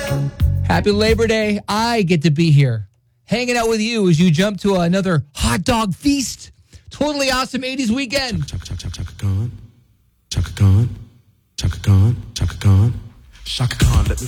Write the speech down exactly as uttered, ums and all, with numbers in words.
Happy Labor Day. I get to be here, hanging out with you as you jump to another hot dog feast. Totally awesome eighties weekend. Chaka, chaka, chaka, chaka Khan. Chaka Khan. Chaka Khan. Chaka Khan. Shaka Khan, let me